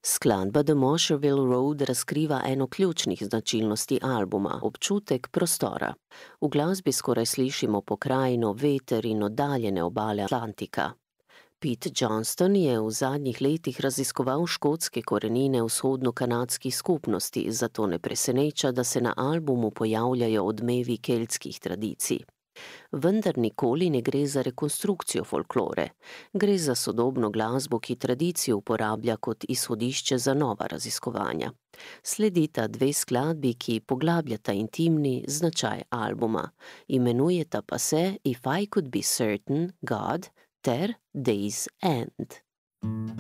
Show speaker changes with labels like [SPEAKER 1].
[SPEAKER 1] Skladba The Mosherville Road razkriva eno ključnih značilnosti albuma, občutek prostora. V glasbi skoraj slišimo pokrajino, veter in oddaljene obale Atlantika. Pete Johnston je v zadnjih letih raziskoval škotske korenine vzhodno-kanadskih skupnosti, zato ne preseneča, da se na albumu pojavljajo odmevi keltskih tradicij. Vendar nikoli ne gre za rekonstrukcijo folklore. Gre za sodobno glasbo, ki tradicijo uporablja kot izhodišče za nova raziskovanja. Sledita dve skladbi, ki poglabljata intimni značaj albuma. Imenujeta pa se If I Could Be Certain, God ter Day's End.